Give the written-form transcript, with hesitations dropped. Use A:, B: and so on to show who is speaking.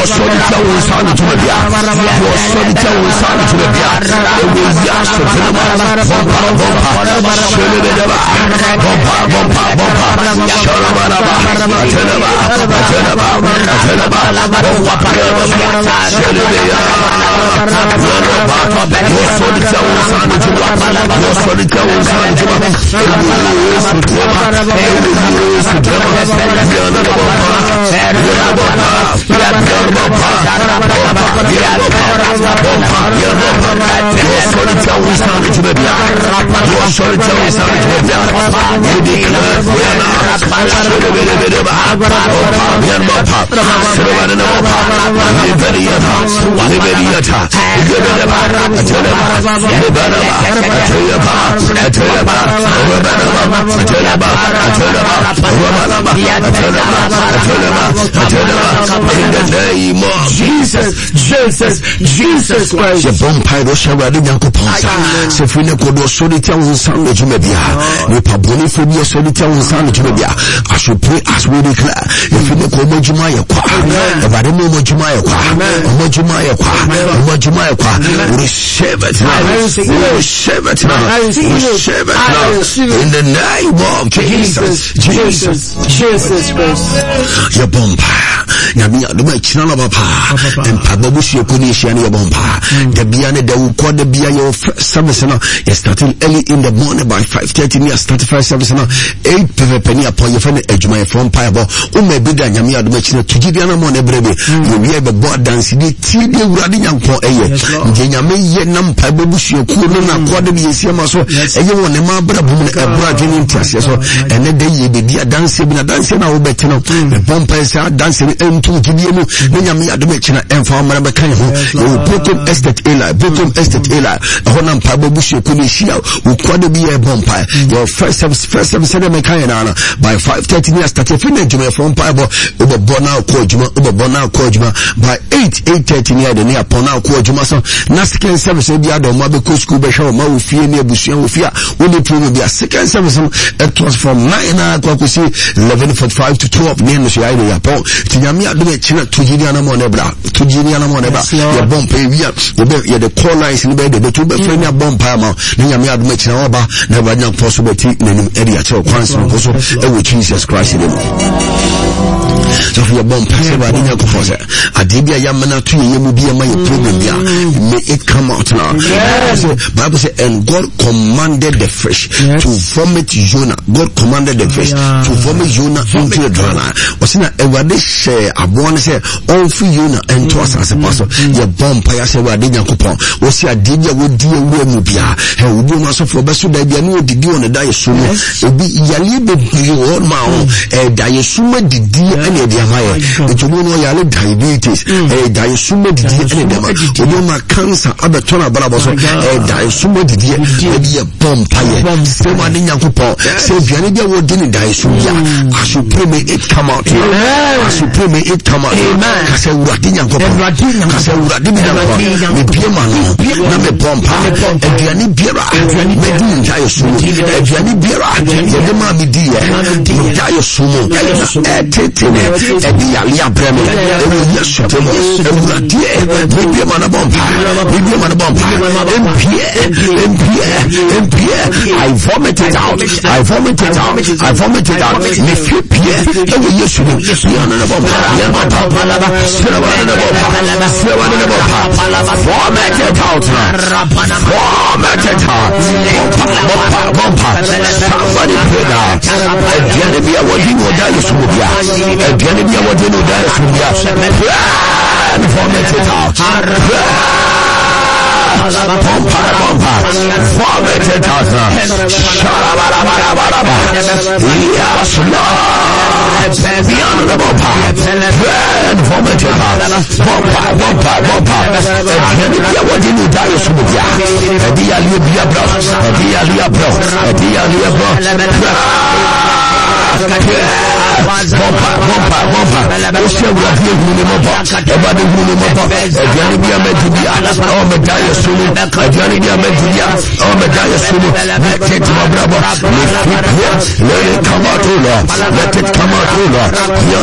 A: solitaire au sein de tout le bien. Solitaire au sein de tout le bien. Jesus Christ. The vampire shall read in Yanko Ponsa. Sefine Kodo Solitaire on Sunday Jumebia. The Paboni Phobia Solitaire on Sunday Jumebia. I should pray as we declare. If you know Mojumaya Kwa, the Badamo Mojumaya Kwa, Mojumaya Kwa, Mojumaya Kwa, receive it now. Receive it now. Receive it now. In the name of Jesus. Jesus Christ. Your vampire. Yamia, the way China Papa and Pababushi Kunishi your bomba. The Biane de Uko de Bia your service now. You're starting early in the morning by 5:30 near 35 service now. 8 penny upon your friend Ejuma from Piable. May be the Yamia the Machina to give you a money baby. You have a board dance the TV running young for a year. Yame Yenam Pababushi Kuruna Quadabi Siamaso. And you want a mabra woman a brother in Tassia. And then they be dancing in a dancing now better. The bumpers are dancing into Gideon. Yamia the Machina and for Marabakan. Bokum Estate Eli, Honam Pababushi Kunishia, who could be a vampire. Your first service by 5:30 near Statefina Juma from Pabo, Ubona Kojuma, by 8:30 near the near Pona Kojuma, Nasikan service, Biado, Mabuku Skubasha, Maufi, near Bushia, only prove be a second service. It was from 9 o'clock, 11:45 to 12 near the Shia, Tiamia, to Gidiana Monebra, your bomb pay the call lines in the bed, the two friend bomb pama, Nanyamia Mechanaba, never young possibility in an area to constant also with Jesus Christ in him. So for your bomb passive, I didn't compose it. Adibia Yamana to you will be a my problem. May it come out now. Bible says, and God commanded the fish to vomit Jonah. God commanded the fish to vomit Jonah into the drama. Was in a dish, I want to say, all for Jonah and to us as a pastor. Your vampire say we didn't coupon. We see a didia would deal with Mubia. And we do myself for best that they know the deal on the diasumo. It be Yalibe your own mouth. A diasumo the dear and a diamaya. But you know Yali diabetes. A diasumo the dear and a dama. You know my cancer, other tona brabos. A diasumo the dear be a vampire. Say one in Yakupo. Say Janibia would didn't diasumia. I should pray may it come out. I should pray may it come out. I say Radina me piemano na me pompa ediani biera me di ntayo sumo ediani biera ye ma mi di e ntayo sumo etetene edi alia breme e yesu temo ewuradie me piemano bompa empie I vomit it out me fipie e yesu ni na bompa ya bompa vomit it out somebody pray now. Again be a wedding or die sumubia. Again be a wedding or die sumubia. Vomit it out. Vomit it out. Yes, Lord. Beyond the bomba. Vomit it out. Bomba. Again be a wedding or die sumubia. Dia let it come out, Lord.